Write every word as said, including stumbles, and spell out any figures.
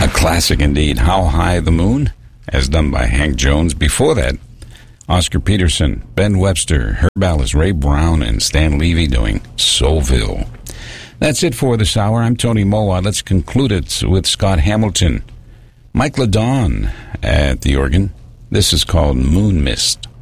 A classic indeed. How High the Moon, as done by Hank Jones. Before that, Oscar Peterson, Ben Webster, Herb Allis, Ray Brown, and Stan Levy doing Soulville. That's it for this hour. I'm Tony Moa. Let's conclude it with Scott Hamilton. Mike LaDon at the organ. This is called Moon Mist.